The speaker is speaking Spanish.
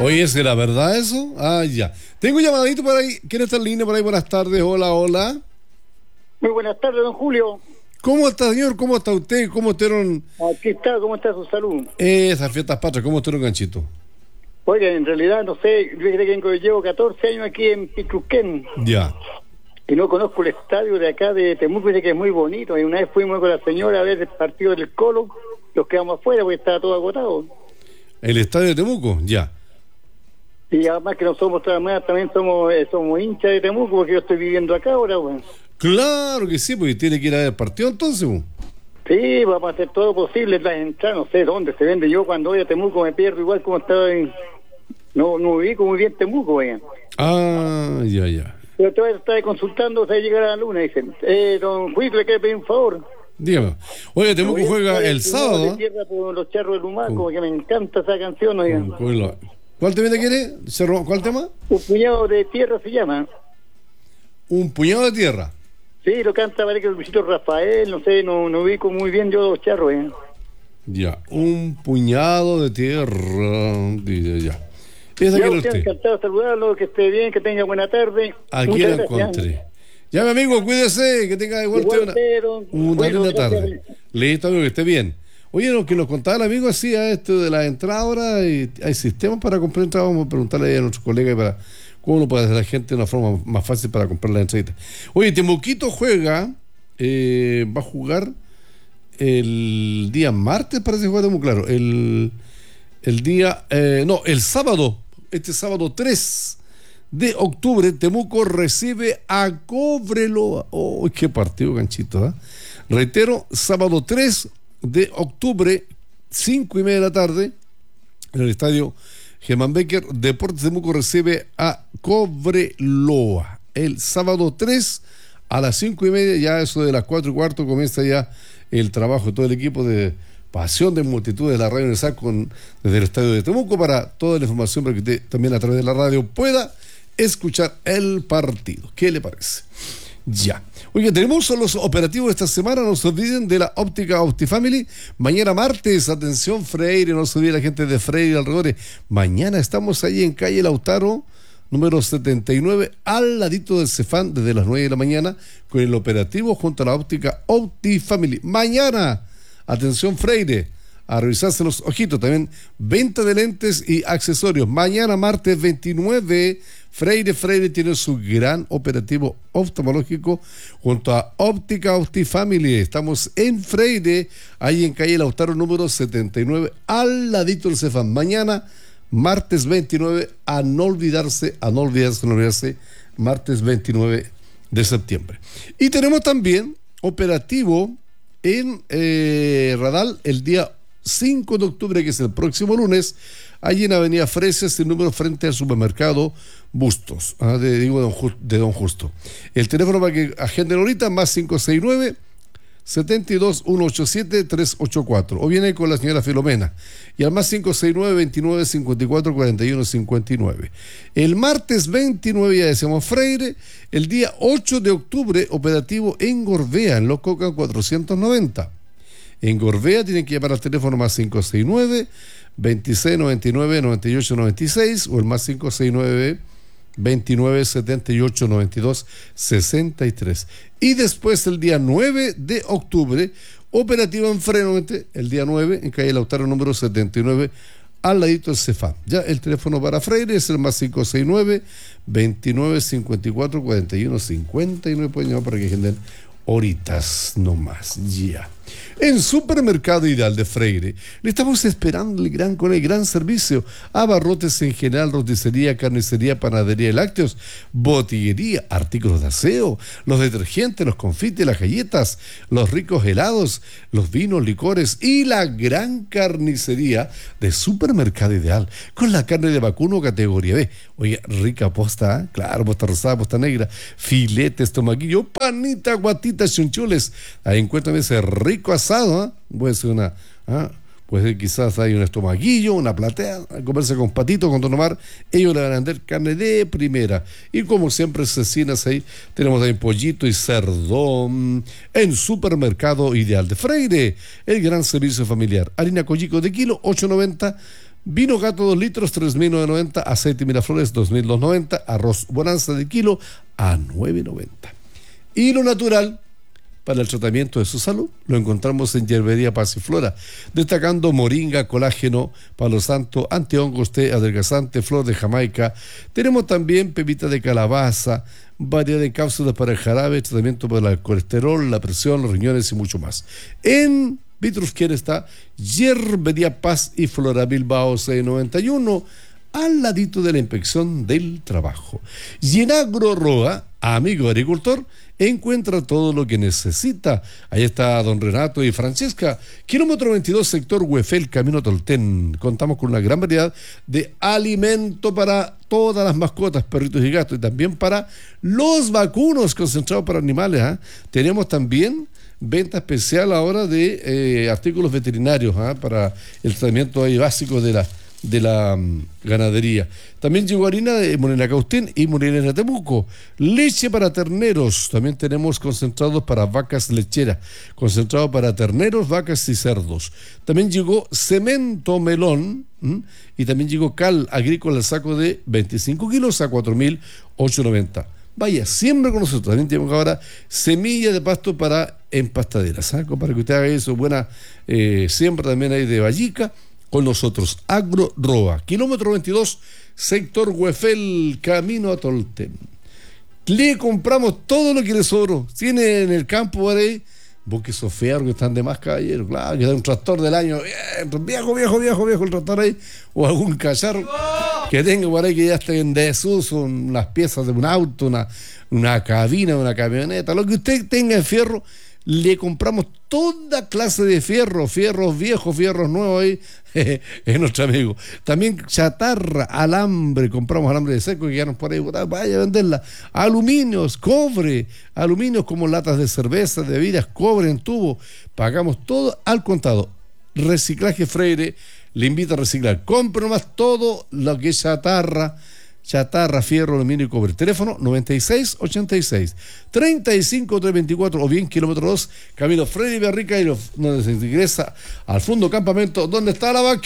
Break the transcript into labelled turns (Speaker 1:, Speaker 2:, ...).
Speaker 1: Oye, ¿será verdad eso? Ah, ya. Tengo un llamadito por ahí. ¿Quién está en línea por ahí? Buenas tardes. Hola, hola.
Speaker 2: Muy buenas tardes, don Julio.
Speaker 1: ¿Cómo está, señor? ¿Cómo está usted? ¿Cómo estuvieron
Speaker 2: Aquí está, ¿cómo está su salud?
Speaker 1: esas fiestas patrias? ¿Cómo estuvieron, Ganchito?
Speaker 2: Oiga, en realidad, no sé, yo creo que llevo 14 años aquí en Pitruquén
Speaker 1: Ya.
Speaker 2: y no conozco el estadio de acá de Temuco, dice que es muy bonito. Y una vez fuimos con la señora a ver el partido del Colo, los quedamos afuera porque estaba todo agotado.
Speaker 1: ¿El estadio de Temuco? Ya.
Speaker 2: Y además que no somos también somos hinchas de Temuco porque yo estoy viviendo acá ahora, bueno.
Speaker 1: Claro que sí, porque tiene que ir a ver el partido entonces. ¿No?
Speaker 2: Sí, vamos a hacer todo lo posible, las entradas, no sé dónde se vende. Yo cuando voy a Temuco me pierdo igual como estaba en... No ubico muy bien Temuco, oigan.
Speaker 1: Ah, ya, ya.
Speaker 2: Pero todavía está consultando, se llegar a la luna, dicen. Don Juiz, le quiere pedir un favor.
Speaker 1: Dígame. Oye, Temuco juega el sábado.
Speaker 2: De tierra por los charros del Humaco, que me encanta esa canción, oigan.
Speaker 1: ¿Cuál tema quiere? ¿Cuál tema?
Speaker 2: Un puñado de tierra se llama.
Speaker 1: Un puñado de tierra.
Speaker 2: Sí, lo canta, parece que el Luisito Rafael, no sé, no ubico muy bien yo los charros,
Speaker 1: Ya, un puñado de tierra. Ya. Esa
Speaker 2: ya,
Speaker 1: quiere
Speaker 2: usted,
Speaker 1: usted.
Speaker 2: encantado de saludarlo, que esté bien, que tenga buena tarde.
Speaker 1: Aquí la encontré. Ya, mi amigo, cuídese, que tenga igual una linda tarde. Listo, amigo, que esté bien. Oye, lo que nos contaba el amigo hacía esto de la entrada ahora, y hay sistemas para comprar entradas. Vamos a preguntarle a nuestros colegas para cómo lo puede hacer la gente de una forma más fácil para comprar la entrada. Oye, Temuquito juega, va a jugar el día martes, parece que juega muy claro. El sábado, este sábado 3 de octubre, Temuco recibe a Cobreloa. ¡Oh, qué partido, Ganchito! ¿Eh? Reitero, sábado 3 de octubre, 5:30 de la tarde, en el estadio Germán Becker, Deportes Temuco recibe a Cobreloa. El sábado 3 a las 5:30, ya eso de las 4:15, comienza ya el trabajo de todo el equipo de Pasión de Multitudes de la Radio Universal desde el estadio de Temuco, para toda la información, para que usted también a través de la radio pueda escuchar el partido. ¿Qué le parece? Ya. Oye, tenemos los operativos de esta semana. No se olviden de la óptica Optifamily. Mañana martes, atención Freire, no se olvide la gente de Freire y alrededores. Mañana estamos ahí en calle Lautaro, número 79, al ladito del Cefán, desde las 9 de la mañana, con el operativo junto a la óptica Optifamily. Mañana, atención Freire, a revisarse los ojitos. También venta de lentes y accesorios. Mañana martes 29, Freire tiene su gran operativo oftalmológico junto a Óptica Optifamily. Estamos en Freire, ahí en calle Lautaro número 79, al ladito del Cefán. Mañana, martes 29, a no olvidarse, martes 29 de septiembre. Y tenemos también operativo en Radal el día 5 de octubre, que es el próximo lunes, allí en Avenida Fresias, el número frente al supermercado Bustos, de Don Justo. El teléfono para que agenden ahorita, más 569-72-187-384, o viene con la señora Filomena, y al más 569-29-54-41-59. El martes 29, ya decíamos Freire, el día 8 de octubre, operativo en Gorbea, en Lococa 490. En Gorbea tienen que llamar al teléfono más 569-2699-9896 o el más 569-2978-9263. Y después el día 9 de octubre, operativa en Freno, el día 9 en calle Lautaro número 79, al ladito del Cefán. Ya el teléfono para Freire es el más 569-2954-41-59. Pueden llamar para que agenden horitas nomás, ya. En Supermercado Ideal de Freire le estamos esperando con el gran servicio: abarrotes en general, roticería, carnicería, panadería y lácteos, botillería, artículos de aseo, los detergentes, los confites, las galletas, los ricos helados, los vinos, licores y la gran carnicería de Supermercado Ideal, con la carne de vacuno categoría B. Oye, rica posta, ¿eh? Claro, posta rosada, posta negra, filetes, tomaquillo, panita, guatitas, chunchules. Ahí encuentran ese rico asado, ¿eh? Puede ser puede ser quizás hay un estomaguillo, una platea, comerse con patito, con Don Omar. Ellos le van a vender carne de primera. Y como siempre, cecinas ahí, tenemos ahí pollito y cerdo en Supermercado Ideal de Freire, el gran servicio familiar. Harina Collico de kilo, 8.90, Vino Gato 2 litros, 3.990. Aceite Miraflores, 2.290. Arroz Bonanza de kilo a 9.90. Hilo natural para el tratamiento de su salud lo encontramos en Hierbería Pasiflora, destacando moringa, colágeno, palo santo, antihongos, té adelgazante, flor de Jamaica. Tenemos también pepita de calabaza, variedad de cápsulas para el jarabe, tratamiento para el colesterol, la presión, los riñones y mucho más. En Vitrusquén está Hierbería Paz y Flora Bilbao 691, al ladito de la inspección del trabajo. Y en Agro Roa, amigo agricultor, encuentra todo lo que necesita. Ahí está don Renato y Francesca, kilómetro 22, sector Huefel, camino Tolten. Contamos con una gran variedad de alimento para todas las mascotas, perritos y gatos, y también para los vacunos concentrados para animales. Tenemos también venta especial ahora de artículos veterinarios para el tratamiento ahí básico de la ganadería. También llegó harina de Morena Caustín y Morena Temuco. Leche para terneros. También tenemos concentrados para vacas lecheras. Concentrado para terneros, vacas y cerdos. También llegó cemento melón. Y también llegó cal agrícola al saco de 25 kilos a 4.890. Vaya, siempre con nosotros. También tenemos ahora semilla de pasto para empastaderas. Para que usted haga eso, buena siembra también hay de vallica. Con nosotros, Agro Roa, kilómetro 22, sector Huefel, camino a Tolten. Le compramos todo lo que le sobró. Tiene en el campo por ahí, busque esos fierros que están de más, caballero. Claro, que da un tractor del año, viejo el tractor ahí, o algún cacharro que tenga por ahí que ya esté en desuso, unas piezas de un auto, una cabina, una camioneta, lo que usted tenga en fierro. Le compramos toda clase de fierros viejos, fierros nuevos ahí, es nuestro amigo. También chatarra, alambre, compramos alambre de seco que ya nos por ahí, vaya a venderla. Aluminios, cobre, aluminios como latas de cerveza, de bebidas, cobre en tubo. Pagamos todo al contado. Reciclaje Freire le invita a reciclar. Compre nomás todo lo que es chatarra, fierro, aluminio y cobre. Teléfono 9686-35324 o bien kilómetro 2, camino Freddy Berrica, y donde se ingresa al fondo campamento donde está la vaca.